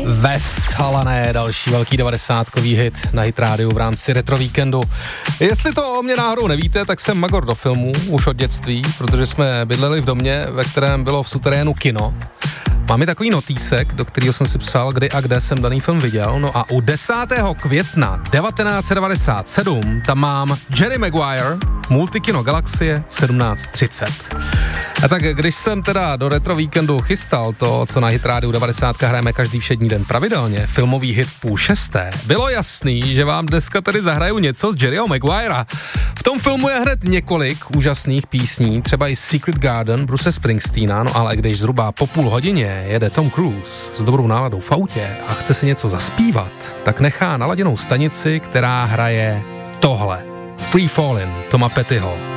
Vesalané, další velký 90kový hit na Hit rádiu v rámci Retro Víkendu. Jestli to o mě náhodou nevíte, tak jsem magor do filmů už od dětství, protože jsme bydleli v domě, ve kterém bylo v suterénu kino. Mám i takový notýsek, do kterého jsem si psal, kdy a kde jsem daný film viděl. No a u 10. května 1997 tam mám Jerry Maguire, Multikino Galaxie 17:30. A tak když jsem teda do Retro Víkendu chystal to, co na Hit rádiu 90 hrajeme každý všední den pravidelně, filmový hit v 5:30, bylo jasný, že vám dneska tady zahraju něco z Jerryho Maguirea. V tom filmu je hned několik úžasných písní, třeba i Secret Garden Bruce Springsteena, no ale když zhruba po půl hodině jede Tom Cruise s dobrou náladou v autě a chce si něco zaspívat, tak nechá naladěnou stanici, která hraje tohle. Free Fallin' Toma Pettyho.